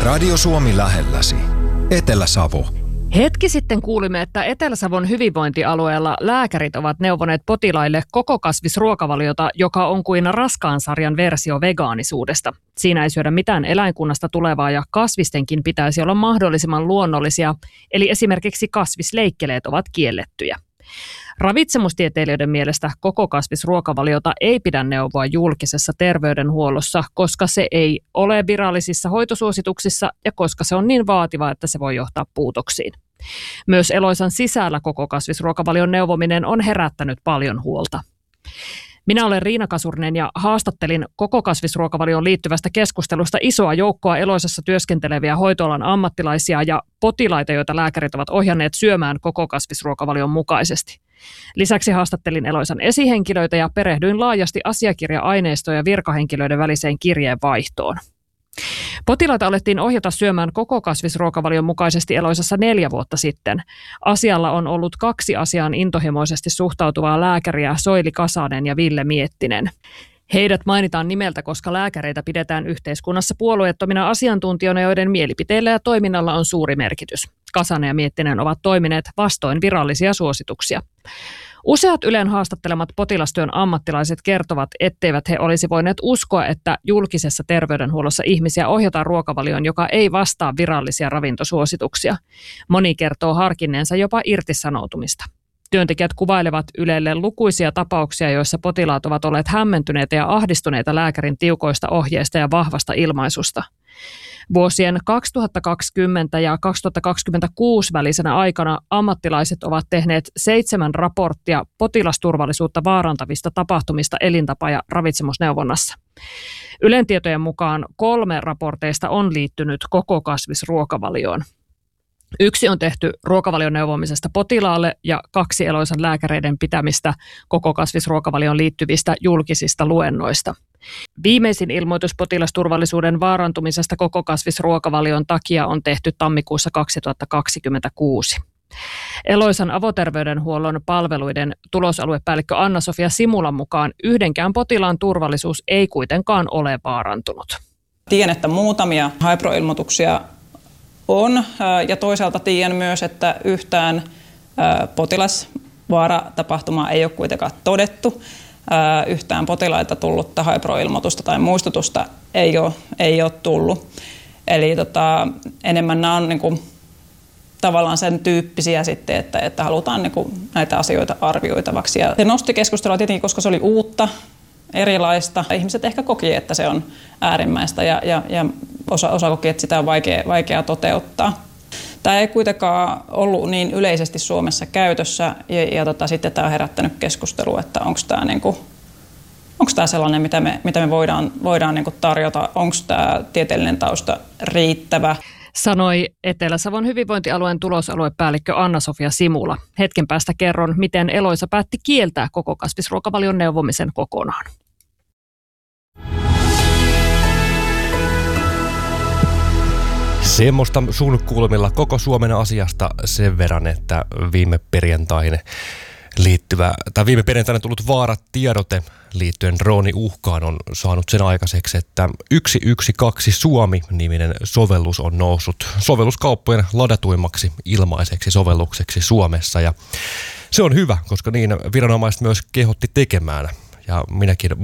Radio Suomi lähelläsi. Etelä-Savo. Hetki sitten kuulimme, että Etelä-Savon hyvinvointialueella lääkärit ovat neuvoneet potilaille kokokasvisruokavaliota, joka on kuin raskaan sarjan versio vegaanisuudesta. Siinä ei syödä mitään eläinkunnasta tulevaa ja kasvistenkin pitäisi olla mahdollisimman luonnollisia, eli esimerkiksi kasvisleikkeleet ovat kiellettyjä. Ravitsemustieteilijöiden mielestä kokokasvisruokavaliota ei pidä neuvoa julkisessa terveydenhuollossa, koska se ei ole virallisissa hoitosuosituksissa ja koska se on niin vaativa, että se voi johtaa puutoksiin. Myös Eloisan sisällä kokokasvisruokavalion neuvominen on herättänyt paljon huolta. Minä olen Riina Kasurinen ja haastattelin kokokasvisruokavalioon liittyvästä keskustelusta isoa joukkoa Eloisassa työskenteleviä hoitoalan ammattilaisia ja potilaita, joita lääkärit ovat ohjanneet syömään kokokasvisruokavalion mukaisesti. Lisäksi haastattelin Eloisan esihenkilöitä ja perehdyin laajasti asiakirja-aineistoon ja virkahenkilöiden väliseen kirjeenvaihtoon. Potilaita alettiin ohjata syömään kokokasvisruokavalion mukaisesti Eloisassa 4 vuotta sitten. Asialla on ollut 2 asiaan intohimoisesti suhtautuvaa lääkäriä, Soili Kasanen ja Ville Miettinen. Heidät mainitaan nimeltä, koska lääkäreitä pidetään yhteiskunnassa puolueettomina asiantuntijoina, joiden mielipiteillä ja toiminnalla on suuri merkitys. Kasanen ja Miettinen ovat toimineet vastoin virallisia suosituksia. Useat Ylen haastattelemat potilastyön ammattilaiset kertovat, etteivät he olisi voineet uskoa, että julkisessa terveydenhuollossa ihmisiä ohjataan ruokavalioon, joka ei vastaa virallisia ravintosuosituksia. Moni kertoo harkinneensa jopa irtisanoutumista. Työntekijät kuvailevat Ylelle lukuisia tapauksia, joissa potilaat ovat olleet hämmentyneitä ja ahdistuneita lääkärin tiukoista ohjeista ja vahvasta ilmaisusta. Vuosien 2020 ja 2026 välisenä aikana ammattilaiset ovat tehneet 7 raporttia potilasturvallisuutta vaarantavista tapahtumista elintapa- ja ravitsemusneuvonnassa. Ylen tietojen mukaan 3 raporteista on liittynyt kokokasvisruokavalioon. 1 on tehty ruokavalion neuvomisesta potilaalle ja 2 Eloisan lääkäreiden pitämistä kokokasvisruokavalioon liittyvistä julkisista luennoista. Viimeisin ilmoitus potilasturvallisuuden vaarantumisesta kokokasvisruokavalion takia on tehty tammikuussa 2026. Eloisan avoterveydenhuollon palveluiden tulosaluepäällikkö Anna-Sofia Simulan mukaan yhdenkään potilaan turvallisuus ei kuitenkaan ole vaarantunut. Tiedän, että muutamia haipro-ilmoituksia on ja toisaalta tiedän myös, että yhtään potilasvaaratapahtumaa ei ole kuitenkaan todettu. Yhtään potilaita tullutta haipro-ilmoitusta tai muistutusta ei ole tullut. Eli enemmän nämä on niinku tavallaan sen tyyppisiä sitten, että halutaan niinku näitä asioita arvioitavaksi. Ja se nosti keskustelua tietenkin, koska se oli uutta, erilaista. Ihmiset ehkä koki, että se on äärimmäistä ja osa koki, että sitä on vaikea toteuttaa. Tämä ei kuitenkaan ollut niin yleisesti Suomessa käytössä ja sitten tämä on herättänyt keskustelua, että onko tämä sellainen, mitä me voidaan niin kuin tarjota, onko tämä tieteellinen tausta riittävä. Sanoi Etelä-Savon hyvinvointialueen tulosaluepäällikkö Anna-Sofia Simula. Hetken päästä kerron, miten Eloisa päätti kieltää kokokasvisruokavalion neuvomisen kokonaan. Semmoista sun kuulumilla koko Suomen asiasta sen verran, että viime perjantaina tullut vaaratiedote liittyen drooniuhkaan on saanut sen aikaiseksi, että 112 Suomi-niminen sovellus on noussut sovelluskauppojen ladatuimmaksi ilmaiseksi sovellukseksi Suomessa. Ja se on hyvä, koska niin viranomaiset myös kehotti tekemään. Ja minäkin